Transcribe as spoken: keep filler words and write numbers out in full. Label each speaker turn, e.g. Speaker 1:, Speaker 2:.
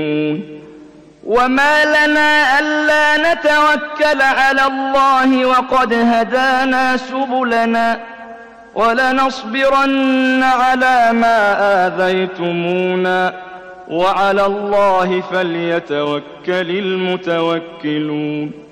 Speaker 1: وما لنا ألا نتوكل على الله وقد هدانا سبلنا ولنصبرن على ما آذيتمونا وعلى الله فليتوكل المتوكلون